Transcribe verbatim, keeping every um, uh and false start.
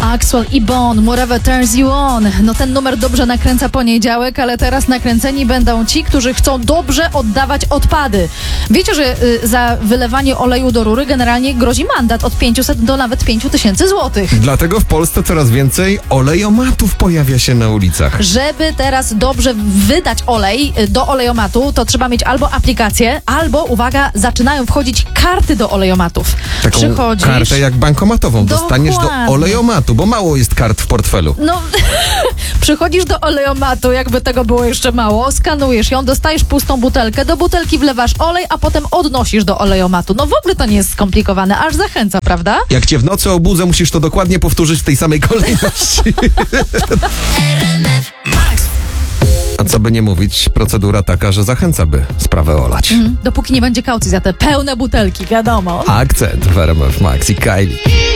Axwell i Bon, Whatever Turns You On. No ten numer dobrze nakręca poniedziałek, ale teraz nakręceni będą ci, którzy chcą dobrze oddawać odpady. Wiecie, że y, za wylewanie oleju do rury generalnie grozi mandat od pięciuset do nawet pięć tysięcy złotych. Dlatego w Polsce coraz więcej olejomatów pojawia się na ulicach. Żeby teraz dobrze wydać olej do olejomatu, to trzeba mieć albo aplikację, albo, uwaga, zaczynają wchodzić karty do olejomatów. Taką Przychodzisz... kartę jak bankomatową. Dostaniesz Dokładnie. do olejomatu, bo mało jest kart w portfelu. No, przychodzisz do olejomatu, jakby tego było jeszcze mało, skanujesz ją, dostajesz pustą butelkę, do butelki wlewasz olej, a potem odnosisz do olejomatu. No w ogóle to nie jest skomplikowane, aż zachęca, prawda? Jak cię w nocy obudzę, musisz to dokładnie powtórzyć w tej samej kolejności. A co by nie mówić, procedura taka, że zachęca, by sprawę olać. Mhm. Dopóki nie będzie kaucji za te pełne butelki, wiadomo. Akcent w R M F Max i Kylie.